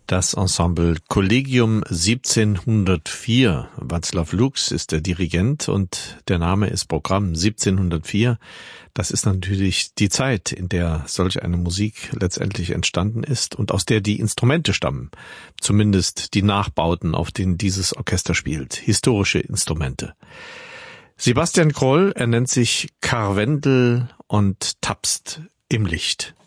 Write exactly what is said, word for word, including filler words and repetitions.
Das Ensemble Collegium siebzehnhundertvier. Václav Lux ist der Dirigent und der Name ist Programm siebzehnhundertvier. Das ist natürlich die Zeit, in der solch eine Musik letztendlich entstanden ist und aus der die Instrumente stammen. Zumindest die Nachbauten, auf denen dieses Orchester spielt. Historische Instrumente. Sebastian Kroll, er nennt sich Karwendel und tapst im Licht.